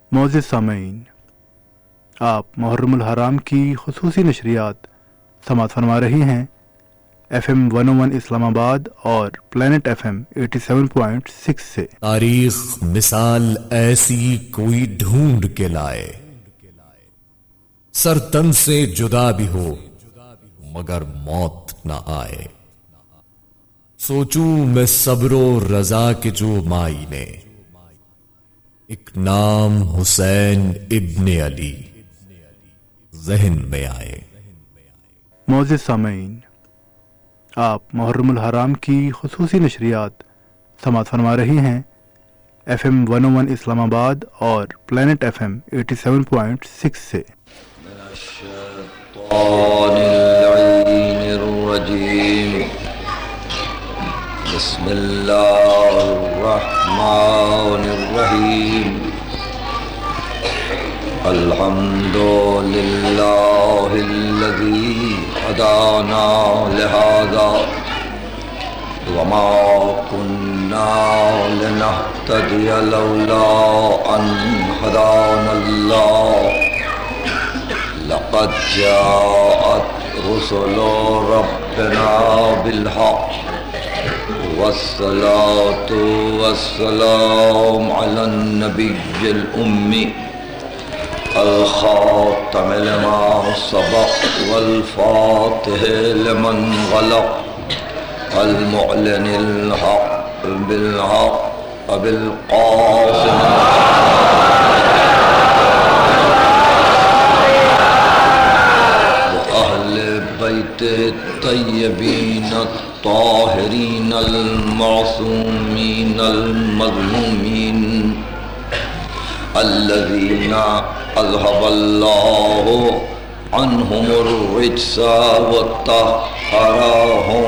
معزز سامعین، آپ محرم الحرام کی خصوصی نشریات سماعت فرما رہی ہیں FM 101 اسلام آباد اور پلانٹ FM 87.6 سے۔ تاریخ مثال ایسی کوئی ڈھونڈ کے لائے، سر تن سے جدا بھی ہو مگر موت نہ آئے۔ سوچوں میں صبر و رضا کے جو مائی نے، ایک نام حسین ابن علی ذہن میں آئے۔ معزز سامعین، آپ محرم الحرام کی خصوصی نشریات سماعت فرما رہی ہیں FM 101 اسلام آباد اور پلانٹ FM 87.6 سے۔ من الشیطان اللعین الرجیم، بسم اللہ الرحمن الرحیم، الحمد للہ الذی ہدانا لہذا وما كنا لنهتدی لولا ان ہدانا اللہ، لقد جاءت رسل ربنا بالحق والصلاة والسلام على النبي الأمي الخاتم لما سبق والفاتح لمن غلق المعلن الحق بالحق بالقاسم وأهل بيته الطيبين الطاهرين المعصومين المظلومين الذين أذهب الله عنهم الرجس وطهرهم